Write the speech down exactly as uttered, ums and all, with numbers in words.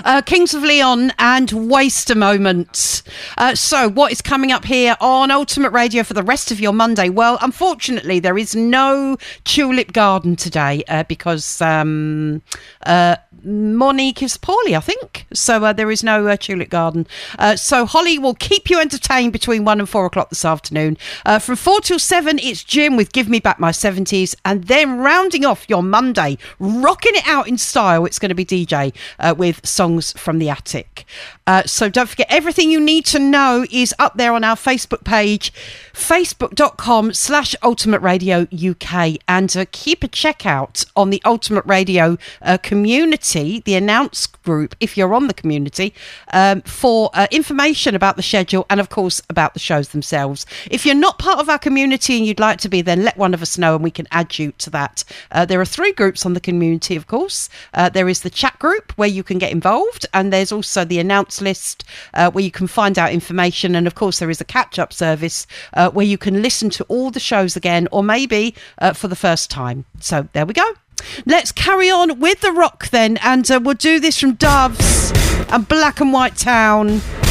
Uh, Kings of Leon and Waste a Moment. Uh, so what is coming up here on Ultimate Radio for the rest of your Monday? Well, unfortunately, there is no Tulip Garden today uh, because um, uh, Monique is poorly, I think. So uh, there is no uh, Tulip Garden. Uh, so Holly will keep you entertained between one and four o'clock this afternoon. Uh, from four till seven, it's Jim with Give Me Back My seventies. And then rounding off your Monday, rocking it out in style, it's going to be D J uh, with Songs from the Attic. Uh, so don't forget, everything you need to know is up there on our Facebook page, facebook.com slash Ultimate Radio UK. And uh, keep a check out on the Ultimate Radio uh, community, the Announce group, if you're on the community, um, for uh, information about the schedule and, of course, about the shows themselves. If you're not part of our community and you'd like to be, then let one of us know and we can add you to that. Uh, there are three groups on the community, of course. Uh, there is the chat group where you can get involved, and there's also the Announce list uh, where you can find out information, and of course there is a catch-up service uh, where you can listen to all the shows again, or maybe uh, for the first time. So there we go. Let's carry on with the rock then, and uh, we'll do this from Doves and Black and White Town.